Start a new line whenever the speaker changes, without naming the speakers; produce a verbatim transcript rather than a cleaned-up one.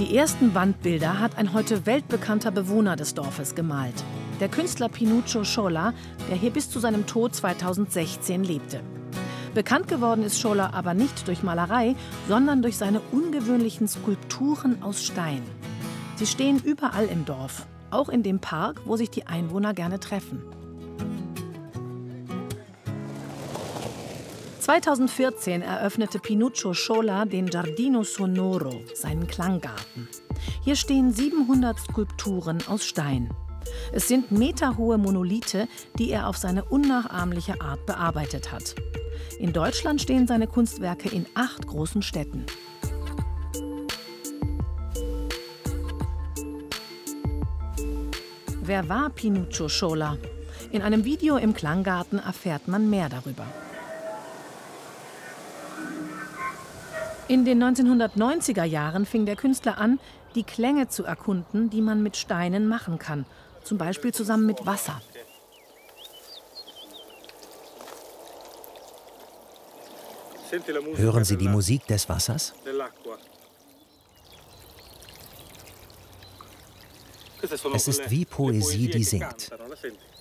Die ersten Wandbilder hat ein heute weltbekannter Bewohner des Dorfes gemalt. Der Künstler Pinuccio Sciolla, der hier bis zu seinem Tod zweitausendsechzehn lebte. Bekannt geworden ist Sciolla aber nicht durch Malerei, sondern durch seine ungewöhnlichen Skulpturen aus Stein. Sie stehen überall im Dorf, auch in dem Park, wo sich die Einwohner gerne treffen. zweitausendvierzehn eröffnete Pinuccio Sciolla den Giardino Sonoro, seinen Klanggarten. Hier stehen siebenhundert Skulpturen aus Stein. Es sind meterhohe Monolithe, die er auf seine unnachahmliche Art bearbeitet hat. In Deutschland stehen seine Kunstwerke in acht großen Städten. Wer war Pinuccio Sciolla? In einem Video im Klanggarten erfährt man mehr darüber. In den neunzehnhundertneunziger Jahren fing der Künstler an, die Klänge zu erkunden, die man mit Steinen machen kann, zum Beispiel zusammen mit Wasser.
Hören Sie die Musik des Wassers? Es ist wie Poesie, die singt.